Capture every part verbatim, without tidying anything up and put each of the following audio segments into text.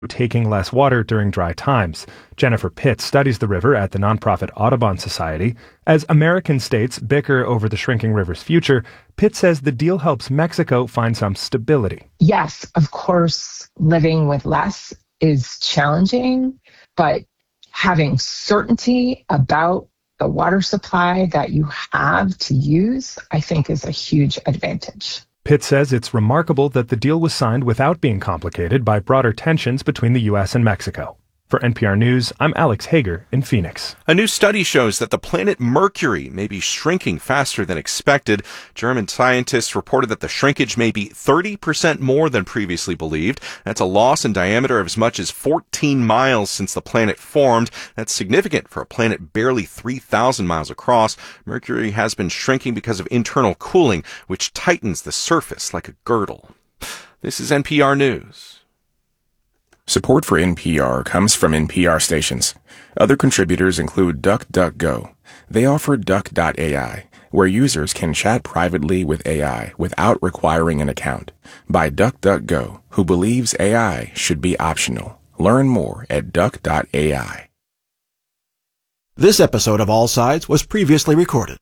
taking less water during dry times. Jennifer Pitt studies the river at the nonprofit Audubon Society. As American states bicker over the shrinking river's future, Pitt says the deal helps Mexico find some stability. Yes, of course, living with less is challenging, but having certainty about the water supply that you have to use, I think, is a huge advantage. Pitt says it's remarkable that the deal was signed without being complicated by broader tensions between the U S and Mexico. For N P R News, I'm Alex Hager in Phoenix. A new study shows that the planet Mercury may be shrinking faster than expected. German scientists reported that the shrinkage may be thirty percent more than previously believed. That's a loss in diameter of as much as fourteen miles since the planet formed. That's significant for a planet barely three thousand miles across. Mercury has been shrinking because of internal cooling, which tightens the surface like a girdle. This is N P R News. Support for N P R comes from N P R stations. Other contributors include DuckDuckGo. They offer Duck dot A I, where users can chat privately with A I without requiring an account. By DuckDuckGo, who believes A I should be optional. Learn more at Duck dot A I. This episode of All Sides was previously recorded.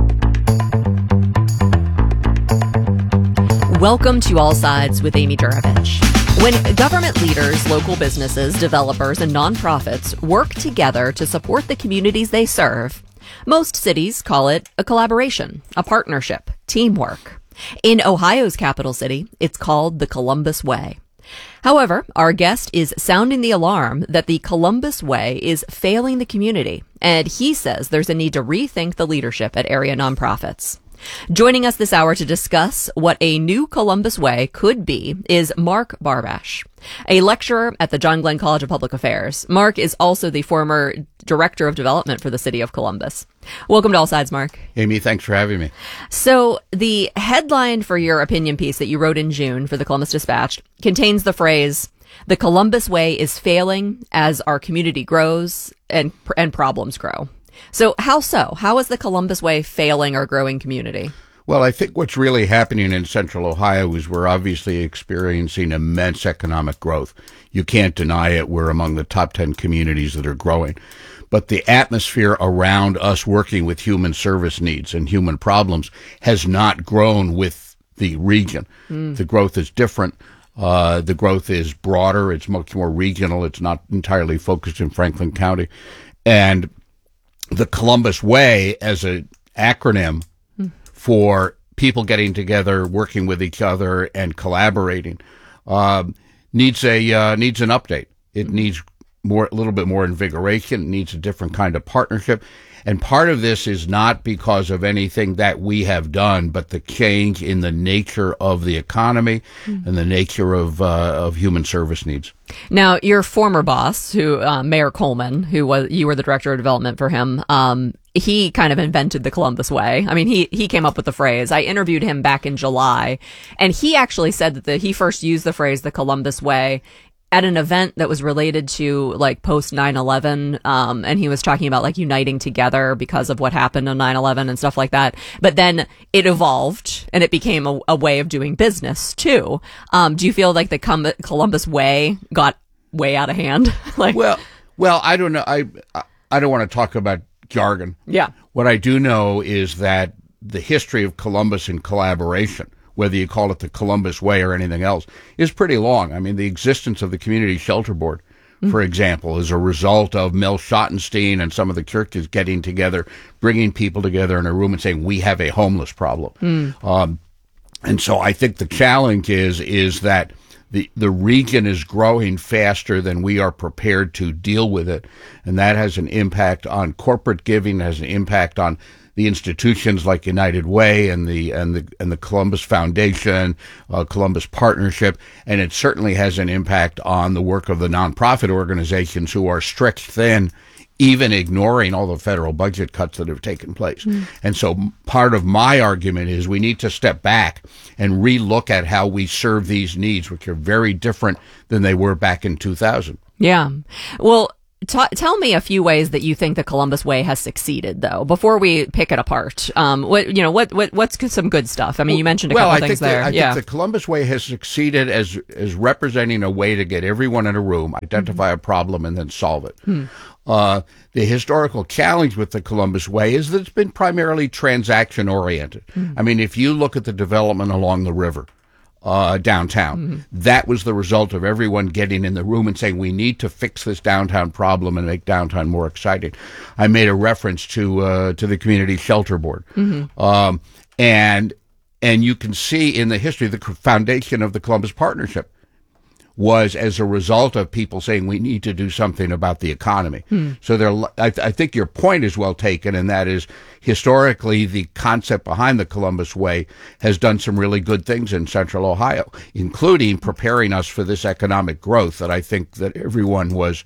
Welcome to All Sides with Amy Durovich. When government leaders, local businesses, developers, and nonprofits work together to support the communities they serve, most cities call it a collaboration, a partnership, teamwork. In Ohio's capital city, it's called the Columbus Way. However, our guest is sounding the alarm that the Columbus Way is failing the community, and he says there's a need to rethink the leadership at area nonprofits. Joining us this hour to discuss what a new Columbus Way could be is Mark Barbash, a lecturer at the John Glenn College of Public Affairs. Mark is also the former Director of Development for the City of Columbus. Welcome to All Sides, Mark. Amy, thanks for having me. So the headline for your opinion piece that you wrote in June for the Columbus Dispatch contains the phrase, "The Columbus Way is failing as our community grows and and problems grow." So how so? How is the Columbus Way failing our growing community? Well, I think what's really happening in Central Ohio is we're obviously experiencing immense economic growth. You can't deny it. We're among the top ten communities that are growing. But the atmosphere around us working with human service needs and human problems has not grown with the region. Mm. The growth is different. Uh, the growth is broader. It's much more regional. It's not entirely focused in Franklin County. And the Columbus Way as an acronym mm. for people getting together, working with each other, and collaborating um, needs a uh, needs an update. It mm. needs more, a little bit more invigoration. It needs a different kind of partnership. And part of this is not because of anything that we have done, but the change in the nature of the economy mm. and the nature of uh, of human service needs. Now, your former boss, who uh, Mayor Coleman, who was you were the director of development for him, um, he kind of invented the Columbus Way. I mean, he he came up with the phrase. I interviewed him back in July, and he actually said that the, he first used the phrase the Columbus Way at an event that was related to like post nine eleven, um, and he was talking about like uniting together because of what happened on nine eleven and stuff like that. But then it evolved and it became a, a way of doing business too. Um, do you feel like the Com- Columbus Way got way out of hand? like, well, well, I don't know. I I don't want to talk about jargon. Yeah. What I do know is that the history of Columbus and collaboration, whether you call it the Columbus Way or anything else, is pretty long. I mean, the existence of the Community Shelter Board, mm-hmm. for example, is a result of Mel Schottenstein and some of the churches getting together, bringing people together in a room and saying, we have a homeless problem. Mm. Um, and so I think the challenge is is that the, the region is growing faster than we are prepared to deal with it. And that has an impact on corporate giving, has an impact on the institutions like United Way and the and the and the Columbus Foundation, uh, Columbus Partnership, and it certainly has an impact on the work of the nonprofit organizations who are stretched thin, even ignoring all the federal budget cuts that have taken place. Mm. And so part of my argument is we need to step back and relook at how we serve these needs, which are very different than they were back in two thousand. Yeah. Well, Ta- tell me a few ways that you think the Columbus Way has succeeded, though, before we pick it apart. Um, what you know, what what what's some good stuff? I mean, you mentioned a well, couple I things think there. The, I yeah. think the Columbus Way has succeeded as as representing a way to get everyone in a room, identify mm-hmm. a problem, and then solve it. Hmm. Uh, the historical challenge with the Columbus Way is that it's been primarily transaction oriented. Hmm. I mean, if you look at the development along the river. Uh, downtown. Mm-hmm. That was the result of everyone getting in the room and saying, we need to fix this downtown problem and make downtown more exciting. I made a reference to uh, to the Community Shelter Board. Mm-hmm. Um, and and you can see in the history, the foundation of the Columbus Partnership was as a result of people saying we need to do something about the economy. Hmm. So there, I, I think your point is well taken, and that is historically the concept behind the Columbus Way has done some really good things in Central Ohio, including preparing us for this economic growth that I think that everyone was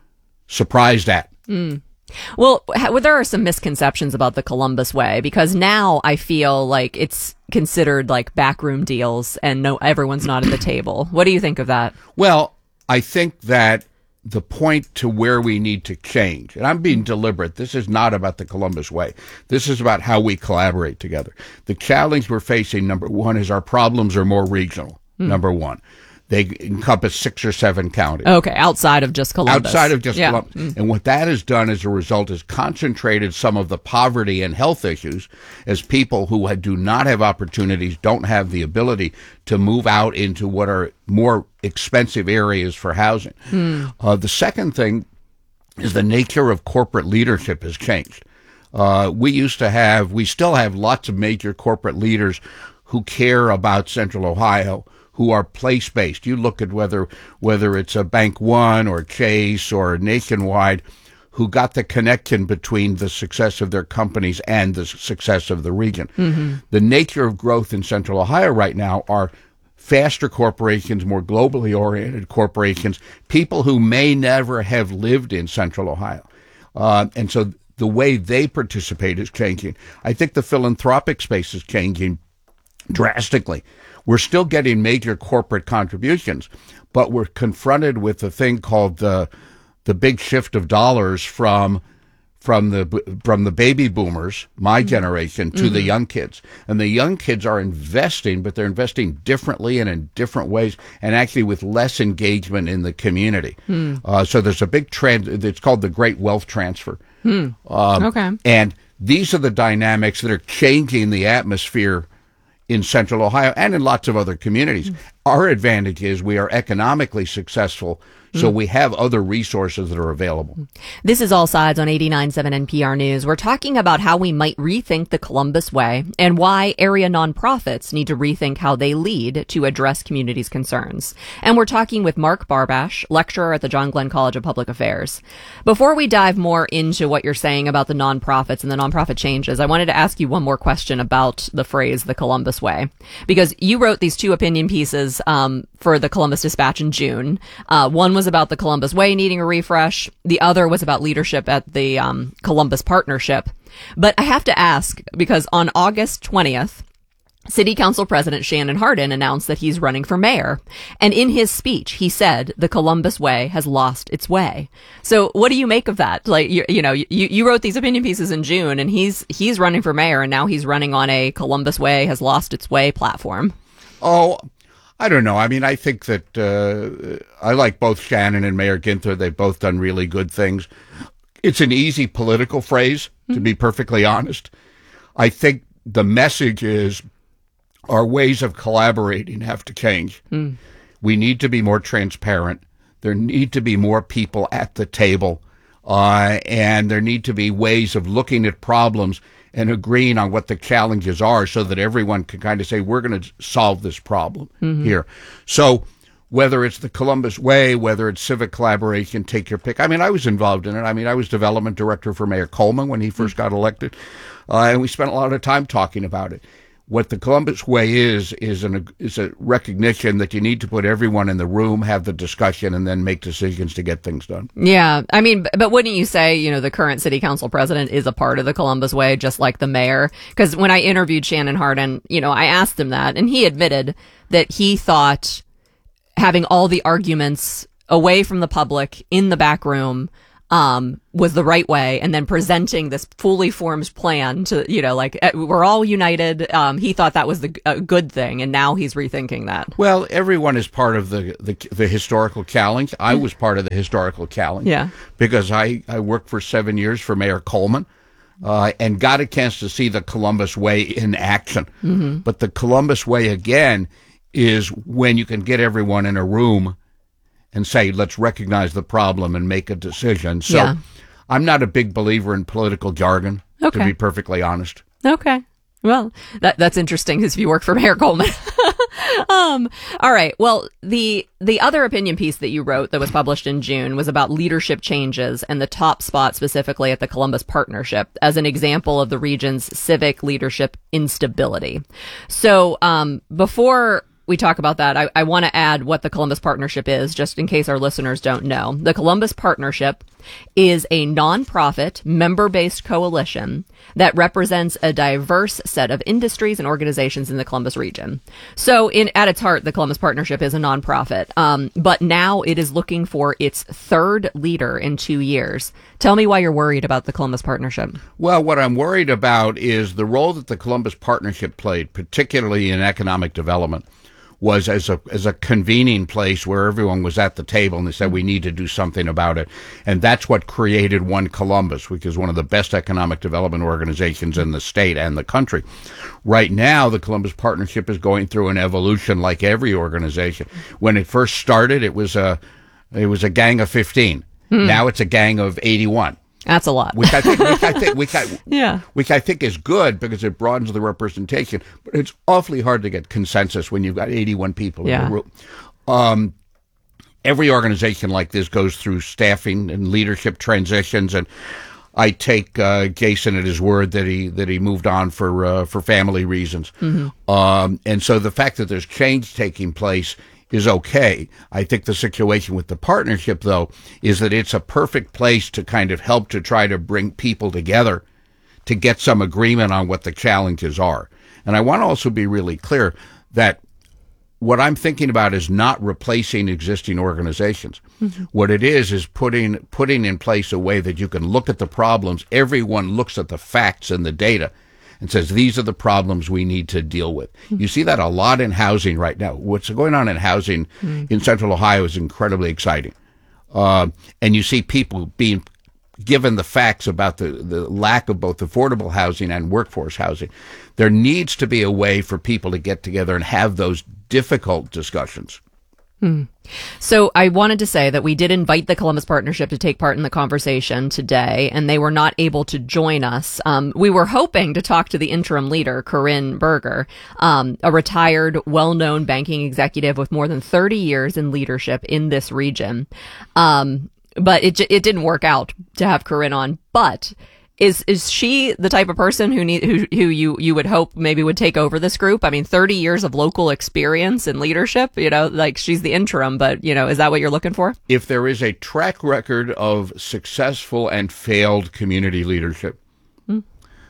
surprised at. Hmm. Well, there are some misconceptions about the Columbus Way, because now I feel like it's considered like backroom deals and no, everyone's not at the table. What do you think of that? Well, I think that the point to where we need to change, and I'm being deliberate, this is not about the Columbus Way. This is about how we collaborate together. The challenge we're facing, number one, is our problems are more regional, mm. number one. They encompass six or seven counties. Okay, outside of just Columbus. Outside of just yeah. Columbus. Mm. And what that has done as a result is concentrated some of the poverty and health issues as people who do not have opportunities, don't have the ability to move out into what are more expensive areas for housing. Mm. Uh, the second thing is the nature of corporate leadership has changed. Uh, we used to have, we still have lots of major corporate leaders who care about Central Ohio, who are place-based. You look at whether whether it's a Bank One or Chase or Nationwide, who got the connection between the success of their companies and the success of the region. Mm-hmm. The nature of growth in Central Ohio right now are faster corporations, more globally oriented corporations, people who may never have lived in Central Ohio. Uh, and so the way they participate is changing. I think the philanthropic space is changing drastically. We're still getting major corporate contributions, but we're confronted with a thing called the the big shift of dollars from from the from the baby boomers, my generation, to mm-hmm. the young kids. And the young kids are investing, but they're investing differently and in different ways, and actually with less engagement in the community. Mm. Uh, so there's a big trend. It's called the Great Wealth Transfer. Mm. Um, okay. And these are the dynamics that are changing the atmosphere in Central Ohio and in lots of other communities. Mm. Our advantage is we are economically successful, so mm. we have other resources that are available. This is All Sides on eighty-nine point seven N P R News. We're talking about how we might rethink the Columbus Way and why area nonprofits need to rethink how they lead to address communities' concerns. And we're talking with Mark Barbash, lecturer at the John Glenn College of Public Affairs. Before we dive more into what you're saying about the nonprofits and the nonprofit changes, I wanted to ask you one more question about the phrase the Columbus Way, because you wrote these two opinion pieces um, for the Columbus Dispatch in June. Uh, one was about the Columbus Way needing a refresh. The other was about leadership at the um, Columbus Partnership. But I have to ask, because on August twentieth, City Council President Shannon Hardin announced that he's running for mayor. And in his speech, he said the Columbus Way has lost its way. So what do you make of that? Like, you, you know, you, you wrote these opinion pieces in June, and he's he's running for mayor, and now he's running on a Columbus Way has lost its way platform. Oh, I don't know. I mean, I think that uh, I like both Shannon and Mayor Ginther. They've both done really good things. It's an easy political phrase, mm-hmm. to be perfectly honest. I think the message is our ways of collaborating have to change. Mm. We need to be more transparent. There need to be more people at the table. Uh, and there need to be ways of looking at problems and agreeing on what the challenges are so that everyone can kind of say, we're going to solve this problem mm-hmm. here. So whether it's the Columbus Way, whether it's civic collaboration, take your pick. I mean, I was involved in it. I mean, I was development director for Mayor Coleman when he first mm-hmm. got elected. Uh, and we spent a lot of time talking about it. What the Columbus Way is, is, an, is a recognition that you need to put everyone in the room, have the discussion, and then make decisions to get things done. Yeah. I mean, but wouldn't you say, you know, the current city council president is a part of the Columbus Way, just like the mayor? Because when I interviewed Shannon Hardin, you know, I asked him that, and he admitted that he thought having all the arguments away from the public in the back room um, was the right way, and then presenting this fully formed plan to, you know, like, we're all united. Um, he thought that was the a good thing, and now he's rethinking that. Well, everyone is part of the, the, the historical challenge. I was part of the historical challenge. Yeah. Because I, I worked for seven years for Mayor Coleman. Uh, and got a chance to see the Columbus Way in action. Mm-hmm. But the Columbus Way, again, is when you can get everyone in a room and say, let's recognize the problem and make a decision. So yeah. I'm not a big believer in political jargon, okay. to be perfectly honest. Okay. Well, that that's interesting because if you work for Mayor Coleman. um, all right. Well, the the other opinion piece that you wrote that was published in June was about leadership changes and the top spot specifically at the Columbus Partnership as an example of the region's civic leadership instability. So um, before we talk about that, I, I want to add what the Columbus Partnership is, just in case our listeners don't know. The Columbus Partnership is a nonprofit, member-based coalition that represents a diverse set of industries and organizations in the Columbus region. So, in at its heart, the Columbus Partnership is a nonprofit, um, but now it is looking for its third leader in two years. Tell me why you're worried about the Columbus Partnership. Well, what I'm worried about is the role that the Columbus Partnership played, particularly in economic development, was as a as a convening place where everyone was at the table and they said, we need to do something about it. And that's what created One Columbus, which is one of the best economic development organizations in the state and the country. Right now, the Columbus Partnership is going through an evolution like every organization. When it first started, it was a, it was a gang of fifteen. Hmm. Now it's a gang of eighty-one. That's a lot. Which I think, which I think, which I, yeah. which I think is good because it broadens the representation. But it's awfully hard to get consensus when you've got eighty-one people yeah. in the room. Um, every organization like this goes through staffing and leadership transitions, and I take uh, Jason at his word that he that he moved on for uh, for family reasons. Mm-hmm. Um, and so the fact that there's change taking place is okay. I think the situation with the partnership, though, is that it's a perfect place to kind of help to try to bring people together to get some agreement on what the challenges are. And I want to also be really clear that what I'm thinking about is not replacing existing organizations. Mm-hmm. What it is is putting putting in place a way that you can look at the problems. Everyone looks at the facts and the data and says, these are the problems we need to deal with. Mm-hmm. You see that a lot in housing right now. What's going on in housing mm-hmm. in Central Ohio is incredibly exciting. Uh, and you see people being given the facts about the, the lack of both affordable housing and workforce housing. There needs to be a way for people to get together and have those difficult discussions. Hmm. So I wanted to say that we did invite the Columbus Partnership to take part in the conversation today, and they were not able to join us. Um, we were hoping to talk to the interim leader, Corinne Berger, um, a retired, well-known banking executive with more than thirty years in leadership in this region. Um, but it it didn't work out to have Corinne on. But Is is she the type of person who need who who you you would hope maybe would take over this group? I mean, thirty years of local experience and leadership, you know, like she's the interim, but, you know, is that what you're looking for? If there is a track record of successful and failed community leadership, hmm.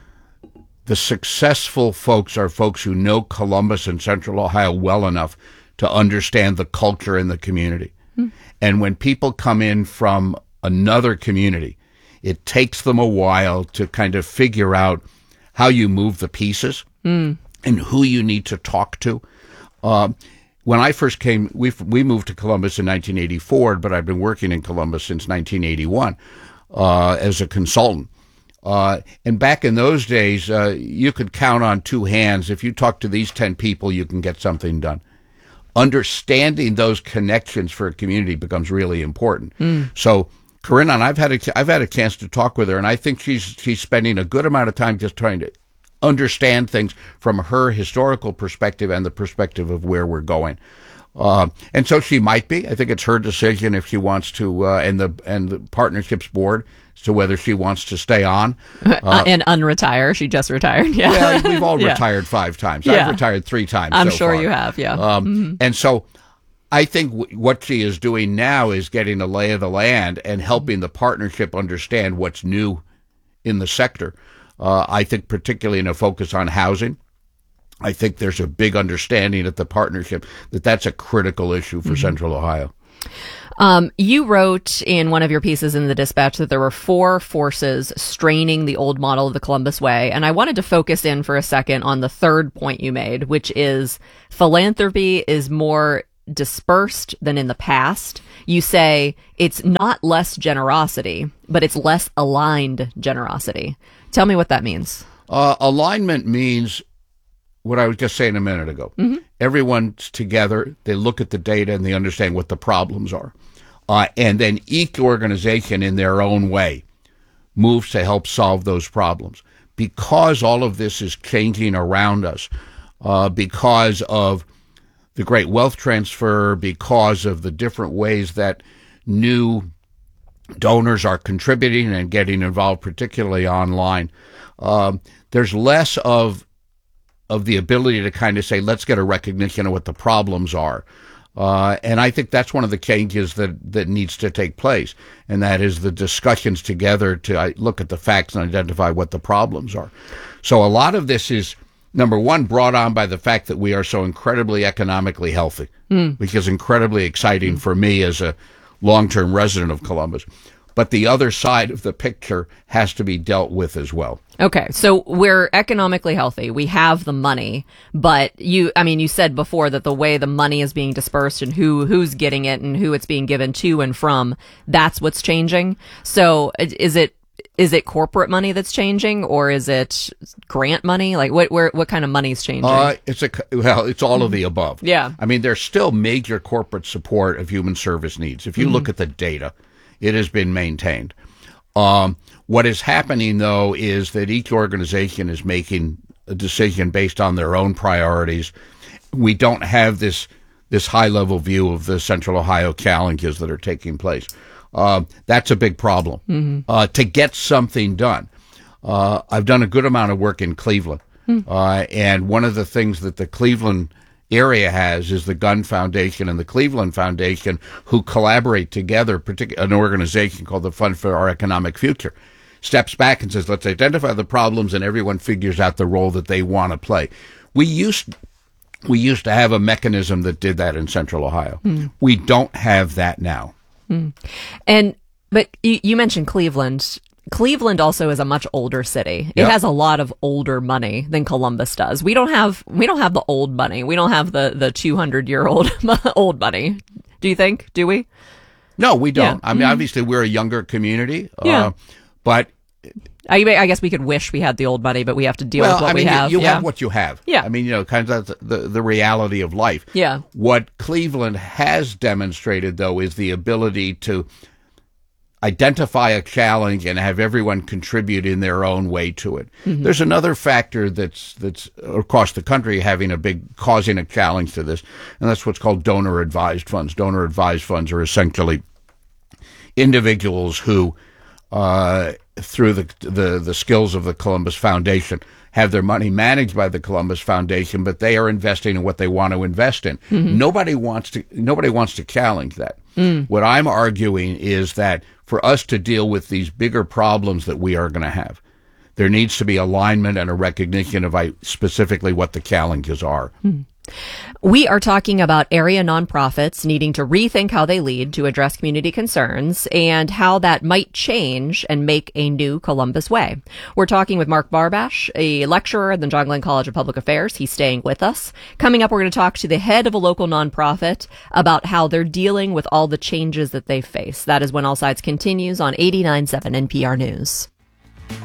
the successful folks are folks who know Columbus and Central Ohio well enough to understand the culture in the community. Hmm. And when people come in from another community, it takes them a while to kind of figure out how you move the pieces mm. and who you need to talk to. Uh, when I first came, we we moved to Columbus in nineteen eighty-four, but I've been working in Columbus since nineteen eighty-one uh, as a consultant. Uh, and back in those days, uh, you could count on two hands. If you talk to these ten people, you can get something done. Understanding those connections for a community becomes really important. Mm. So Corinne, and I've had a, I've had a chance to talk with her, and I think she's she's spending a good amount of time just trying to understand things from her historical perspective and the perspective of where we're going. Uh, and so she might be. I think it's her decision if she wants to, uh, and the and the partnerships board as to whether she wants to stay on uh, and unretire. She just retired. Yeah, well, we've all yeah. retired five times. Yeah. I've retired three times. I'm so sure far. you have. Yeah, um, mm-hmm. and so. I think w- what she is doing now is getting a lay of the land and helping the partnership understand what's new in the sector. Uh, I think particularly in a focus on housing, I think there's a big understanding at the partnership that that's a critical issue for mm-hmm. Central Ohio. Um, you wrote in one of your pieces in the Dispatch that there were four forces straining the old model of the Columbus Way. And I wanted to focus in for a second on the third point you made, which is philanthropy is more dispersed than in the past. You say it's not less generosity, but it's less aligned generosity. Tell me what that means. Uh, alignment means what I was just saying a minute ago. Mm-hmm. Everyone's together. They look at the data and they understand what the problems are. Uh, and then each organization in their own way moves to help solve those problems. Because all of this is changing around us, uh, because of the great wealth transfer, because of the different ways that new donors are contributing and getting involved, particularly online, um, there's less of of the ability to kind of say, let's get a recognition of what the problems are. Uh, and I think that's one of the changes that, that needs to take place, and that is the discussions together to look at the facts and identify what the problems are. So a lot of this is, number one, brought on by the fact that we are so incredibly economically healthy, mm. which is incredibly exciting mm. for me as a long-term resident of Columbus. But the other side of the picture has to be dealt with as well. Okay, so we're economically healthy. We have the money, but you, I mean, you said before that the way the money is being dispersed and who who's getting it and who it's being given to and from, that's what's changing. So is it is it corporate money that's changing, or is it grant money? Like what where what kind of money is changing? Uh, it's a well, it's all of the above. Yeah, I mean, there's still major corporate support of human service needs. If you mm-hmm. look at the data, it has been maintained. Um, what is happening, though, is that each organization is making a decision based on their own priorities. We don't have this this high-level view of the Central Ohio challenges that are taking place. Uh, that's a big problem. Mm-hmm. Uh, to get something done, uh, I've done a good amount of work in Cleveland, mm-hmm. uh, and one of the things that the Cleveland area has is the Gunn Foundation and the Cleveland Foundation, who collaborate together, particularly an organization called the Fund for Our Economic Future, steps back and says, let's identify the problems, and everyone figures out the role that they want to play. We used we used to have a mechanism that did that in Central Ohio. Mm. We don't have that now. Mm. And but you, you mentioned Cleveland. Cleveland also is a much older city. It yep. has a lot of older money than Columbus does. We don't have we don't have the old money. We don't have the the two hundred year old old money. Do you think? Do we? No, we don't. Yeah. I mean, mm-hmm. obviously we're a younger community. Yeah. Uh, but I, I guess we could wish we had the old money, but we have to deal well, with what I mean, we have. You, you yeah. have what you have. Yeah. I mean, you know, kind of the, the the reality of life. Yeah. What Cleveland has demonstrated, though, is the ability to identify a challenge and have everyone contribute in their own way to it. Mm-hmm. There's another factor that's that's across the country having a big causing a challenge to this, and that's what's called donor advised funds. Donor advised funds are essentially individuals who, uh, through the, the the skills of the Columbus Foundation, have their money managed by the Columbus Foundation, but they are investing in what they want to invest in. Mm-hmm. Nobody wants to nobody wants to challenge that. Mm. What I'm arguing is that for us to deal with these bigger problems that we are going to have, there needs to be alignment and a recognition of specifically what the challenges are. Mm. We are talking about area nonprofits needing to rethink how they lead to address community concerns and how that might change and make a new Columbus Way. We're talking with Mark Barbash, a lecturer at the John Glenn College of Public Affairs. He's staying with us. Coming up, we're going to talk to the head of a local nonprofit about how they're dealing with all the changes that they face. That is when All Sides continues on eighty-nine point seven N P R News.